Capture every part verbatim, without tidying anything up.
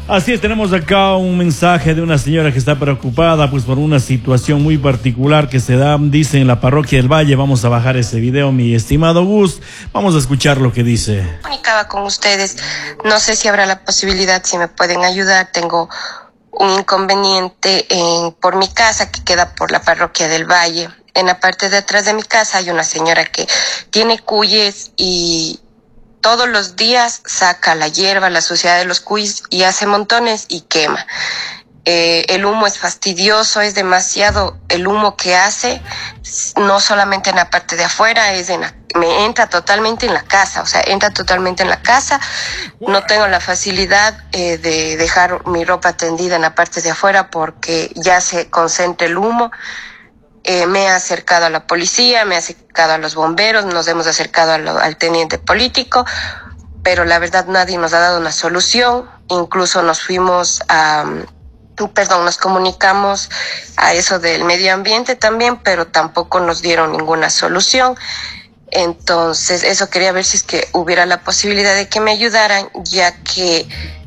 Así es, tenemos acá un mensaje de una señora que está preocupada pues por una situación muy particular que se da, dice, en la parroquia del Valle. Vamos a bajar ese video, mi estimado Gus. Vamos a escuchar lo que dice. Comunicaba con ustedes, no sé si habrá la posibilidad, si me pueden ayudar. Tengo un inconveniente en, por mi casa que queda por la parroquia del Valle. En la parte de atrás de mi casa hay una señora que tiene cuyes y todos los días saca la hierba, la suciedad de los cuyes y hace montones y quema. Eh, el humo es fastidioso, es demasiado el humo que hace, no solamente en la parte de afuera, es en la, me entra totalmente en la casa, o sea, entra totalmente en la casa. No tengo la facilidad eh, de dejar mi ropa tendida en la parte de afuera porque ya se concentra el humo. Eh, me he acercado a la policía, me he acercado a los bomberos, nos hemos acercado a lo, al teniente político, pero la verdad nadie nos ha dado una solución. Incluso nos fuimos a, perdón, nos comunicamos a eso del medio ambiente también, pero tampoco nos dieron ninguna solución. Entonces, eso quería ver si es que hubiera la posibilidad de que me ayudaran, ya que,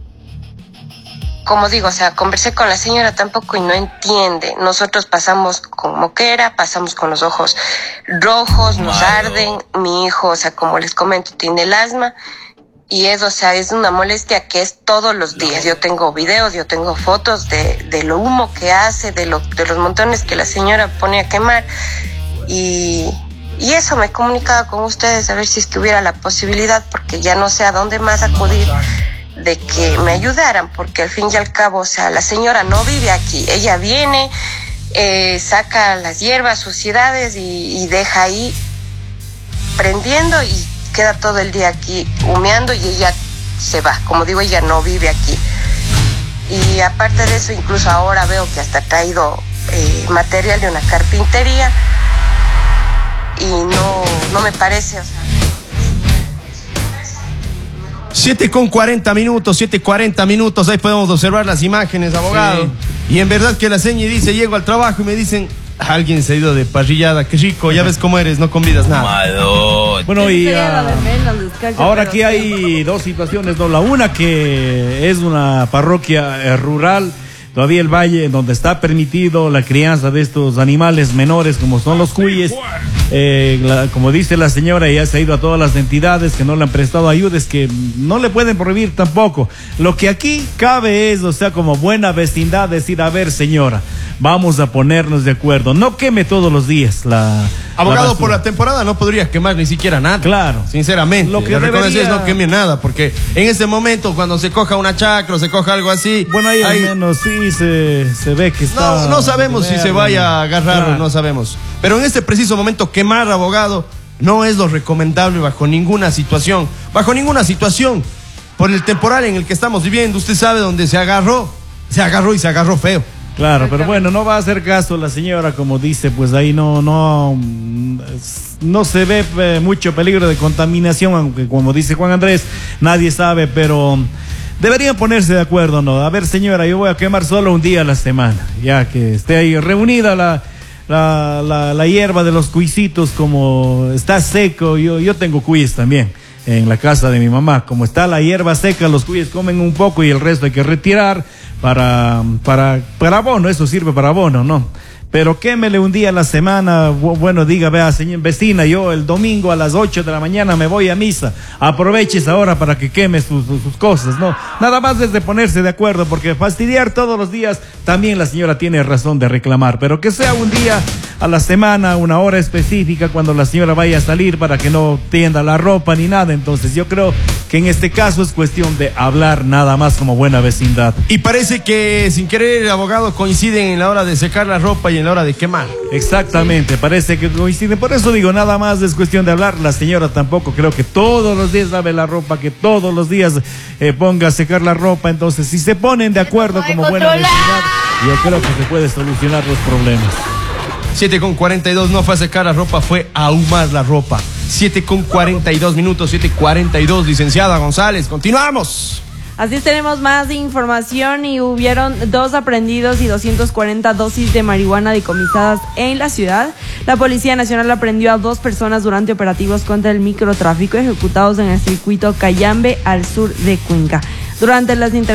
como digo, o sea, conversé con la señora tampoco y no entiende. Nosotros pasamos con moquera, pasamos con los ojos rojos, nos arden. Mi hijo, o sea, como les comento, tiene el asma. Y eso, o sea, es una molestia que es todos los días. Yo tengo videos, yo tengo fotos de, de lo humo que hace, de, lo, de los montones que la señora pone a quemar. Y, y eso, me comunicaba con ustedes a ver si es que hubiera la posibilidad, porque ya no sé a dónde más acudir, de que me ayudaran, porque al fin y al cabo, o sea, la señora no vive aquí. Ella viene, eh, saca las hierbas, suciedades y, y deja ahí prendiendo y queda todo el día aquí humeando y ella se va. Como digo, ella no vive aquí. Y aparte de eso, incluso ahora veo que hasta ha traído eh, material de una carpintería y no, no me parece, o sea. siete con cuarenta minutos, siete cuarenta minutos, ahí podemos observar las imágenes, abogado. Sí. Y en verdad que la seña dice, llego al trabajo y me dicen, alguien se ha ido de parrillada, qué rico, ya ves cómo eres, no convidas nada. Madón. Bueno, y uh, ahora aquí hay dos situaciones, ¿no? La una que es una parroquia eh, rural, todavía el Valle, donde está permitido la crianza de estos animales menores como son los cuyes. Eh, la, como dice la señora, ya se ha ido a todas las entidades que no le han prestado ayuda, es que no le pueden prohibir tampoco. Lo que aquí cabe es, o sea, como buena vecindad, decir, a ver, señora, vamos a ponernos de acuerdo, no queme todos los días la... Abogado, la por la temporada no podría quemar ni siquiera nada. Claro. Sinceramente. Lo que debería... es no queme nada, porque en ese momento, cuando se coja una chacra o se coja algo así... Bueno, ahí hay... al menos sí se, se ve que está... No, no sabemos si se vaya a agarrar, claro, o no sabemos. Pero en este preciso momento, quemar, abogado, no es lo recomendable bajo ninguna situación. Bajo ninguna situación. Por el temporal en el que estamos viviendo, usted sabe dónde se agarró. Se agarró y se agarró feo. Claro, pero bueno, no va a hacer caso la señora, como dice, pues ahí no, no, no se ve eh, mucho peligro de contaminación, aunque como dice Juan Andrés, nadie sabe, pero deberían ponerse de acuerdo, ¿no? A ver, señora, yo voy a quemar solo un día a la semana, ya que esté ahí reunida la, la, la, la hierba de los cuisitos, como está seco, yo, yo tengo cuyes también en la casa de mi mamá. Como está la hierba seca, los cuyes comen un poco y el resto hay que retirar para, para, para abono, eso sirve para abono, ¿no? Pero quémele un día a la semana, bueno, diga, vea, señor vecina, yo el domingo a las ocho de la mañana me voy a misa, aproveche esa hora para que queme sus, sus, sus cosas, ¿no? Nada más es de ponerse de acuerdo, porque fastidiar todos los días, también la señora tiene razón de reclamar, pero que sea un día a la semana, una hora específica, cuando la señora vaya a salir para que no tienda la ropa ni nada. Entonces yo creo que en este caso es cuestión de hablar nada más como buena vecindad. Y parece que sin querer el abogado coinciden en la hora de secar la ropa y en la hora de quemar. Exactamente, sí. Parece que coinciden. Por eso digo, nada más es cuestión de hablar. La señora tampoco creo que todos los días lave la ropa, que todos los días eh, ponga a secar la ropa. Entonces, si se ponen de acuerdo como buena vecindad, yo creo que se puede solucionar los problemas. siete con cuarenta y dos, no fue a secar la ropa, fue a ahumar la ropa. siete con cuarenta y dos minutos, siete cuarenta y dos, licenciada González, continuamos. Así es, tenemos más información y hubieron dos aprehendidos y doscientas cuarenta dosis de marihuana decomisadas en la ciudad. La Policía Nacional aprendió a dos personas durante operativos contra el microtráfico ejecutados en el circuito Cayambe al sur de Cuenca. Durante las inter